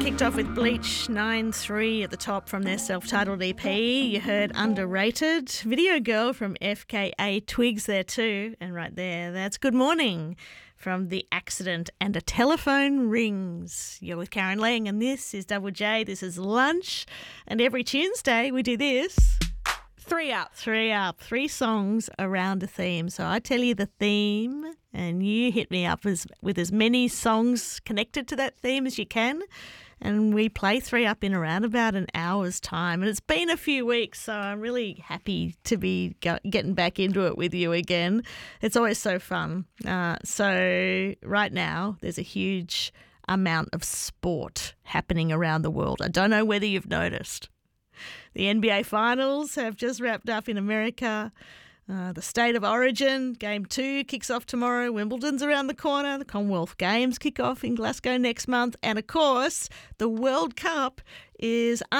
kicked off with Bleach 9-3 at the top from their self-titled EP. You heard Underrated. Video Girl from FKA Twigs there too. And right there, that's Good Morning from The Accident and A Telephone Rings. You're with Karen Lang and this is Double J. This is Lunch. And every Tuesday we do this. 3 up. 3 up. 3 songs around a theme. So I tell you the theme and you hit me up with as many songs connected to that theme as you can. And we play 3 up in around about an hour's time. And it's been a few weeks, so I'm really happy to be getting back into it with you again. It's always so fun. So right now there's a huge amount of sport happening around the world. I don't know whether you've noticed. The NBA Finals have just wrapped up in America. The State of Origin, Game 2 kicks off tomorrow. Wimbledon's around the corner. The Commonwealth Games kick off in Glasgow next month. And, of course, the World Cup is